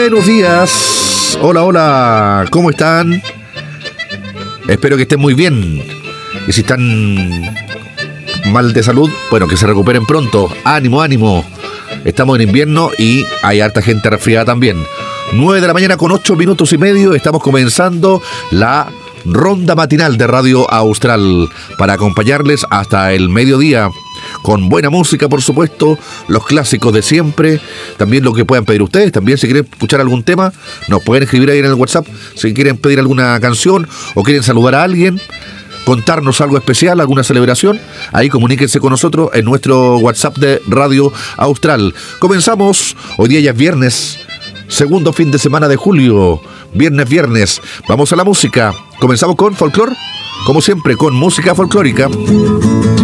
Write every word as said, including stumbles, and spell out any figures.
Buenos días. Hola, hola. ¿Cómo están? Espero que estén muy bien. Y si están mal de salud, bueno, que se recuperen pronto. Ánimo, ánimo. Estamos en invierno y hay harta gente resfriada también. nueve de la mañana con ocho minutos y medio. Estamos comenzando la ronda matinal de Radio Austral para acompañarles hasta el mediodía. Con buena música, por supuesto, los clásicos de siempre, también lo que puedan pedir ustedes. También si quieren escuchar algún tema, nos pueden escribir ahí en el WhatsApp. Si quieren pedir alguna canción o quieren saludar a alguien, contarnos algo especial, alguna celebración, ahí comuníquense con nosotros en nuestro WhatsApp de Radio Austral. Comenzamos, hoy día ya es viernes, segundo fin de semana de julio, viernes, viernes. Vamos a la música, comenzamos con folclore, como siempre, con música folclórica.